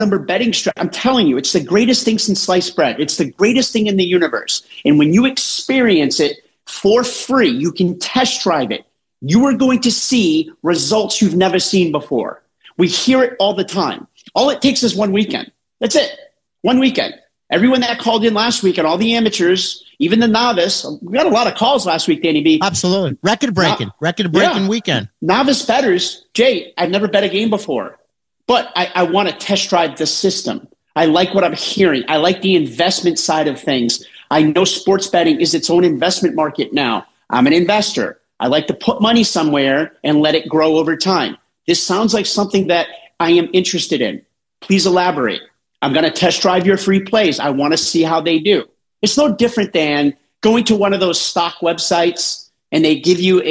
number betting strategy. I'm telling you, it's the greatest thing since sliced bread. It's the greatest thing in the universe. And when you experience it for free, you can test drive it. You are going to see results you've never seen before. We hear it all the time. All it takes is one weekend. That's it. One weekend. Everyone that called in last week and all the amateurs, even the novice, we got a lot of calls last week, Danny B. Absolutely. Record breaking weekend. Novice bettors, Jay, I've never bet a game before, but I want to test drive the system. I like what I'm hearing. I like the investment side of things. I know sports betting is its own investment market now. I'm an investor. I like to put money somewhere and let it grow over time. This sounds like something that I am interested in. Please elaborate. I'm going to test drive your free plays. I want to see how they do. It's no different than going to one of those stock websites and they give you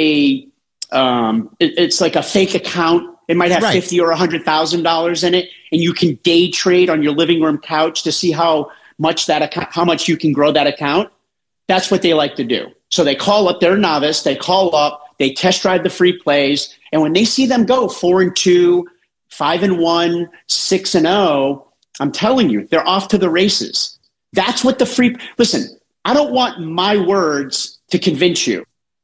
it's like a fake account. It might have $50,000 or $100,000 in it, and you can day trade on your living room couch to see how much you can grow that account. That's what they like to do. So they call up their novice, they call up, they test drive the free plays, and when they see them go 4-2, 5-1, 6-0, I'm telling you, they're off to the races. That's what listen, I don't want my words to convince you.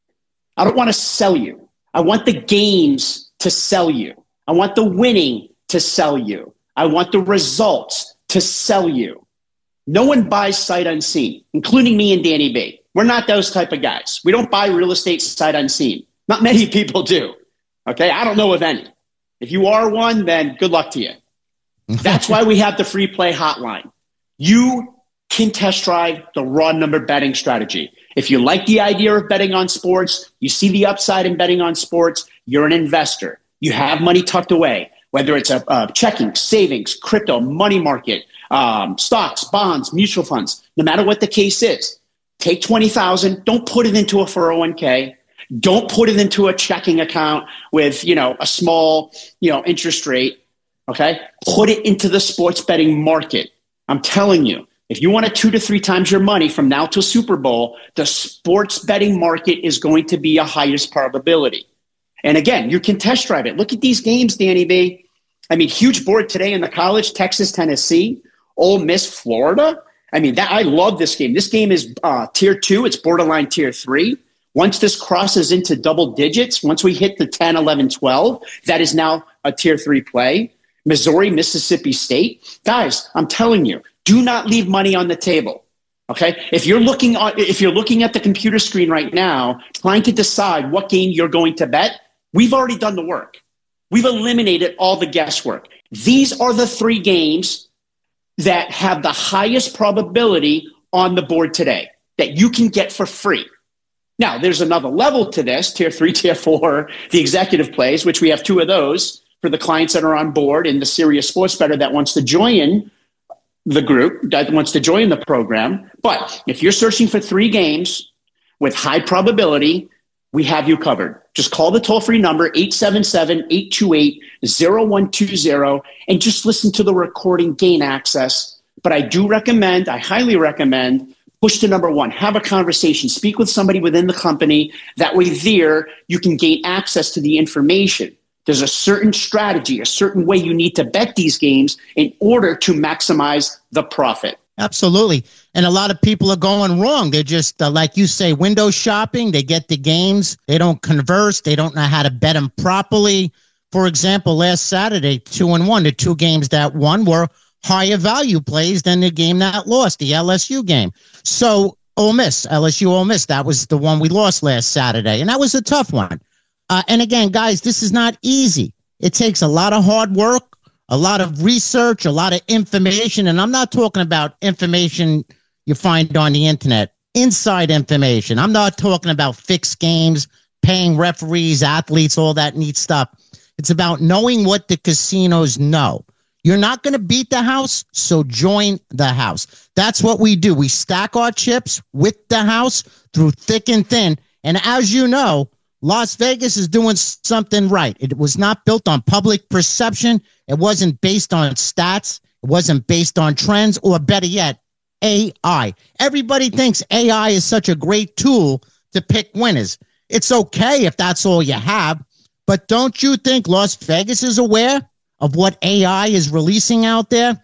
I don't want to sell you. I want the games to sell you. I want the winning to sell you. I want the results to sell you. No one buys sight unseen, including me and Danny B. We're not those type of guys. We don't buy real estate sight unseen. Not many people do. Okay, I don't know of any. If you are one, then good luck to you. That's why we have the free play hotline. You can test drive the raw number betting strategy. If you like the idea of betting on sports, you see the upside in betting on sports, you're an investor. You have money tucked away, whether it's a checking, savings, crypto, money market, stocks, bonds, mutual funds, no matter what the case is. Take $20,000. Don't put it into a 401k. Don't put it into a checking account with, a small, interest rate. Okay. Put it into the sports betting market. I'm telling you, if you want to 2 to 3 times your money from now till Super Bowl, the sports betting market is going to be a highest probability. And again, you can test drive it. Look at these games, Danny B. I mean, huge board today in the college, Texas, Tennessee, Ole Miss, Florida. I mean, I love this game. This game is tier 2. It's borderline tier 3. Once this crosses into double digits, once we hit the 10, 11, 12, that is now a tier 3 play. Missouri, Mississippi State. Guys, I'm telling you, do not leave money on the table. Okay? If you're looking at the computer screen right now, trying to decide what game you're going to bet, we've already done the work. We've eliminated all the guesswork. These are the 3 games that have the highest probability on the board today that you can get for free. Now, there's another level to this, tier 3, tier 4, the executive plays, which we have 2 of those for the clients that are on board and the serious sports bettor that wants to join the group, that wants to join the program. But if you're searching for 3 games with high probability, we have you covered. Just call the toll-free number, 877-828-0120, and just listen to the recording, gain access. But I highly recommend, push to number 1. Have a conversation. Speak with somebody within the company. That way you can gain access to the information. There's a certain strategy, a certain way you need to bet these games in order to maximize the profit. Absolutely. And a lot of people are going wrong. They're just, like you say, window shopping. They get the games. They don't converse. They don't know how to bet them properly. For example, last Saturday, 2-1, the 2 games that won were higher value plays than the game that lost, the LSU game. So LSU Ole Miss, that was the one we lost last Saturday. And that was a tough one. And again, guys, this is not easy. It takes a lot of hard work, a lot of research, a lot of information. And I'm not talking about information you find on the internet, inside information. I'm not talking about fixed games, paying referees, athletes, all that neat stuff. It's about knowing what the casinos know. You're not going to beat the house, so join the house. That's what we do. We stack our chips with the house through thick and thin. And as you know, Las Vegas is doing something right. It was not built on public perception. It wasn't based on stats. It wasn't based on trends, or better yet, AI. Everybody thinks AI is such a great tool to pick winners. It's okay if that's all you have, but don't you think Las Vegas is aware of what AI is releasing out there,